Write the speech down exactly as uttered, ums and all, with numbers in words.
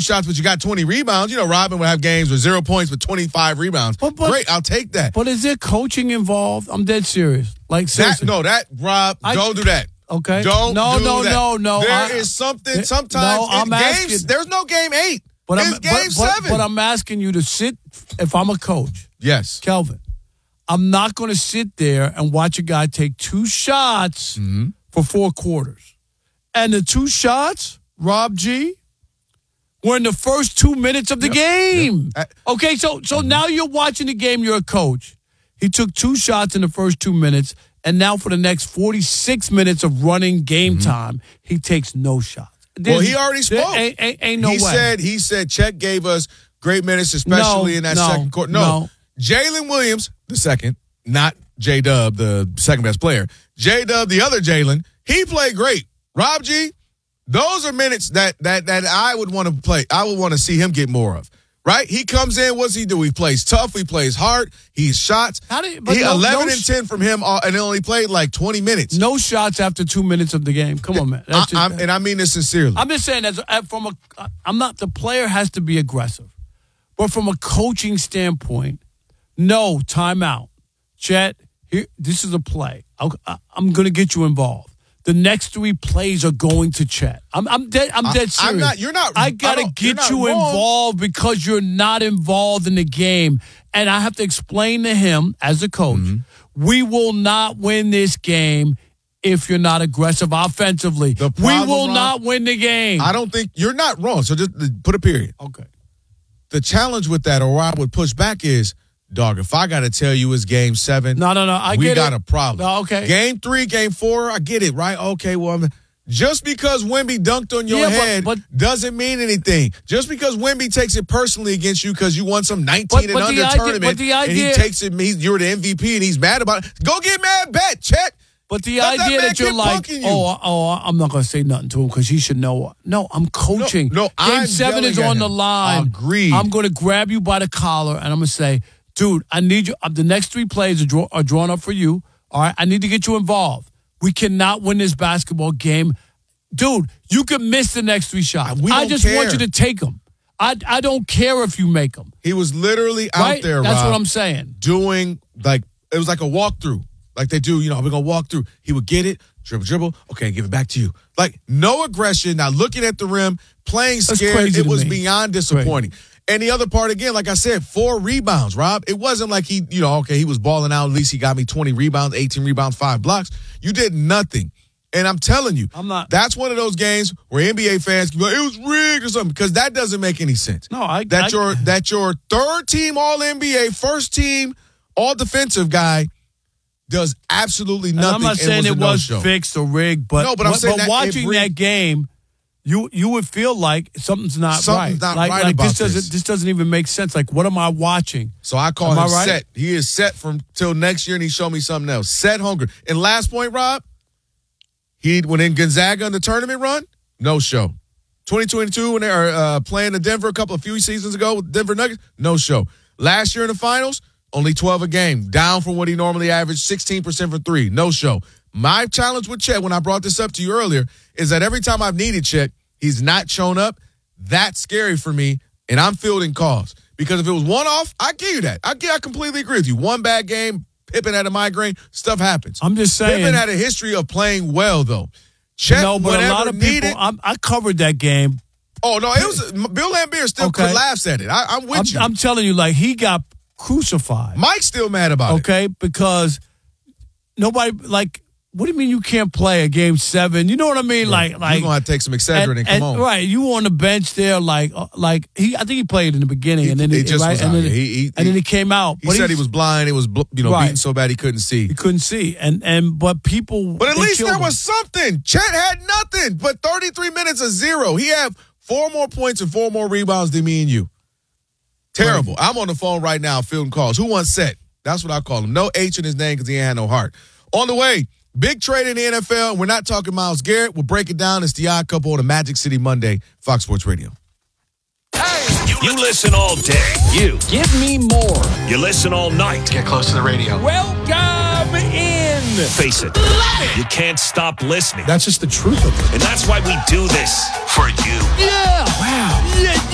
shots, but you got twenty rebounds. You know, Robin would have games with zero points with twenty-five rebounds. But, but, Great, I'll take that. But is there coaching involved? I'm dead serious. Like seriously. That, no, that Rob, I, don't do that. Okay. Don't no, do no, that. no, no, no. There I, is something sometimes no, I'm in asking, games. There's no game eight. But it's I'm, game but, seven. But, but I'm asking you to sit. If I'm a coach, yes, Kelvin, I'm not going to sit there and watch a guy take two shots mm-hmm. for four quarters, and the two shots, Rob G, were in the first two minutes of the yep. game. Yep. Okay, so so mm-hmm. now you're watching the game. You're a coach. He took two shots in the first two minutes. And now for the next forty-six minutes of running game mm-hmm. time, he takes no shots. Well, he already spoke. Ain't, ain't, ain't no he way. Said, he said Chet gave us great minutes, especially no, in that no, second quarter. No, no. Jalen Williams, the second, not J-Dub, the second best player. J-Dub, the other Jalen, he played great. Rob G, those are minutes that that that I would want to play. I would want to see him get more of. Right? He comes in, what's he do? He plays tough, he plays hard, he's shots. How did, but he no, eleven no and ten from him, uh, and he only played like twenty minutes. No shots after two minutes of the game. Come on, man. That's I, just, and I mean this sincerely. I'm just saying, as a, from a, I'm not, the player has to be aggressive. But from a coaching standpoint, no, timeout. Chet, here, this is a play. I'll, I, I'm going to get you involved. The next three plays are going to Chet. I'm, I'm dead. I'm dead serious. I'm not. You're not. I gotta I get you wrong. involved because you're not involved in the game, and I have to explain to him as a coach, mm-hmm. we will not win this game if you're not aggressive offensively. The we problem, will Rob, not win the game. I don't think you're not wrong. So just put a period. Okay. The challenge with that, or I would push back, is. Dog, if I got to tell you it's game seven, no, no, no, I we get got it. a problem. No, okay. Game three, game four, I get it, right? Okay, well, I'm, just because Wemby dunked on your yeah, head but, but, doesn't mean anything. Just because Wemby takes it personally against you because you won some nineteen but, and but under idea, tournament, the idea, and he takes it, he, you're the M V P and he's mad about it. Go get mad bet, Chet. But the Let idea that, that you're like, you. oh, oh, I'm not going to say nothing to him because he should know. No, I'm coaching. No, no Game I'm seven is on the line. Agreed. I'm going to grab you by the collar and I'm going to say, dude, I need you. The next three plays are, draw, are drawn up for you. All right, I need to get you involved. We cannot win this basketball game. Dude, you can miss the next three shots. We I don't just care. want you to take them. I, I don't care if you make them. He was literally out right? there, That's Rob, what I'm saying. Doing, like, it was like a walkthrough. Like they do, you know, we're going to walk through. He would get it, dribble, dribble. Okay, give it back to you. Like, no aggression, not looking at the rim, playing scared. It was me. beyond disappointing. Crazy. And the other part, again, like I said, four rebounds, Rob. It wasn't like he, you know, okay, he was balling out. At least he got me twenty rebounds, eighteen rebounds, five blocks. You did nothing. And I'm telling you, I'm not. That's one of those games where N B A fans can be like, it was rigged or something, because that doesn't make any sense. No, I that I, your that your third team All N B A, first team All Defensive guy does absolutely nothing. I'm not saying it was, it was fixed or rigged, but no, but I'm but, saying but that watching rigged, that game, you you would feel like something's not something's right. Not like right like about this doesn't this. this doesn't even make sense. Like, what am I watching? So I call am him I right? set. He is set from till next year, and he showed me something else. Set hunger. And last point, Rob, he when in Gonzaga in the tournament run, no show. twenty twenty-two when they are uh, playing in Denver a couple of few seasons ago with Denver Nuggets, no show. Last year in the finals, only twelve a game, down from what he normally averaged, sixteen percent for three, no show. My challenge with Chet, when I brought this up to you earlier, is that every time I've needed Chet, he's not shown up. That's scary for me, and I'm fielding calls. Because if it was one-off, I give you that. I, I completely agree with you. One bad game, Pippen had a migraine, stuff happens. I'm just saying. Pippen had a history of playing well, though. Chet, no, but a lot of needed, people, I'm, I covered that game. Oh, no, it was Bill Laimbeer still okay. laughs at it. I, I'm with I'm, you. I'm telling you, like, he got crucified. Mike's still mad about okay, it. Okay, because nobody, like, what do you mean you can't play a game seven? You know what I mean? Yeah. Like, like you're gonna have to take some Excedrin and, and come on. Right, you on the bench there, like, uh, like he. I think he played in the beginning, he, and then he he, just right, was and out then, here. He, he, and then he came out. He said he was blind. It was you know right. beaten so bad he couldn't see. He couldn't see, and and but people. But at least there him. was something. Chet had nothing, but thirty-three minutes of zero. He had four more points and four more rebounds than me and you. Terrible. Right. I'm on the phone right now fielding calls. Who wants Set? That's what I call him. No H in his name because he ain't had no heart. On the way. Big trade in the N F L. We're not talking Myles Garrett. We'll break it down. It's the Odd Couple on the Magic City Monday, Fox Sports Radio. Hey, you, you listen all day. You. Give me more. You listen all night. Get close to the radio. Welcome in. Face it. Love it. You can't stop listening. That's just the truth of it. And that's why we do this for you. Yeah. Wow. Yeah.